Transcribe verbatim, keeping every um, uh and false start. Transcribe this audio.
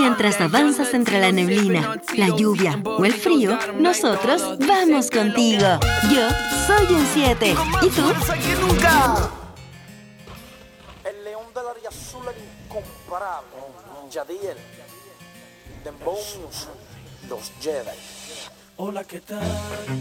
Mientras avanzas entre la neblina, la lluvia o el frío, nosotros vamos contigo. Yo soy un siete. ¿Y tú? El león del área azul, el incomparable. Yadiel. Dembow Music. Los Jedi. Hola, ¿qué tal?